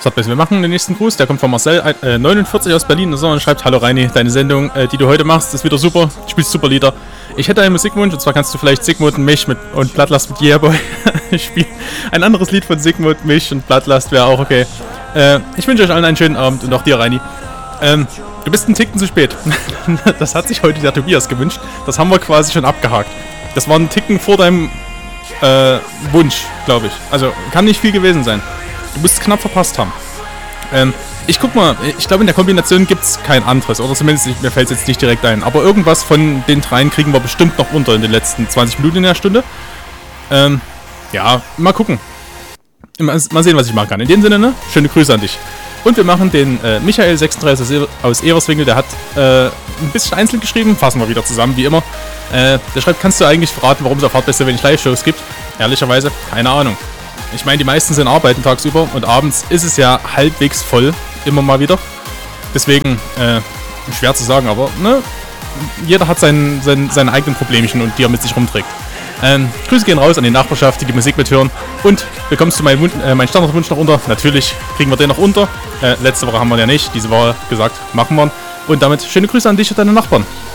Wir machen den nächsten Gruß, der kommt von Marcel, 49 aus Berlin, und schreibt: Hallo Reini, deine Sendung, die du heute machst, ist wieder super, du spielst super Lieder. Ich hätte einen Musikwunsch, und zwar kannst du vielleicht Sigmund und mich und Bloodlust mit Yeah Boy spielen. Ein anderes Lied von Sigmund, mich und Bloodlust wäre auch okay. Ich wünsche euch allen einen schönen Abend und auch dir, Reini. Du bist einen Ticken zu spät. Das hat sich heute der Tobias gewünscht. Das haben wir quasi schon abgehakt. Das war ein Ticken vor deinem Wunsch, glaube ich. Also kann nicht viel gewesen sein. Du musst es knapp verpasst haben. Ich guck mal, ich glaube in der Kombination gibt es kein anderes. Oder zumindest, mir fällt es jetzt nicht direkt ein. Aber irgendwas von den dreien kriegen wir bestimmt noch unter in den letzten 20 Minuten in der Stunde. Ja, mal gucken. Mal sehen, was ich machen kann. In dem Sinne, ne? Schöne Grüße an dich. Und wir machen den Michael 36 aus Everswinkel. Der hat ein bisschen einzeln geschrieben. Fassen wir wieder zusammen, wie immer. Der schreibt: Kannst du eigentlich verraten, warum es auf Hardbase so wenig Live-Shows gibt? Ehrlicherweise, keine Ahnung. Ich meine, die meisten sind arbeiten tagsüber und abends ist es ja halbwegs voll, immer mal wieder. Deswegen, schwer zu sagen, aber ne, jeder hat seine eigenen Problemchen und die er mit sich rumträgt. Grüße gehen raus an die Nachbarschaft, die Musik mithören. Und bekommst du meinen Standardwunsch noch unter? Natürlich kriegen wir den noch unter. Letzte Woche haben wir ja nicht, diese Woche gesagt, machen wir. Und damit schöne Grüße an dich und deine Nachbarn.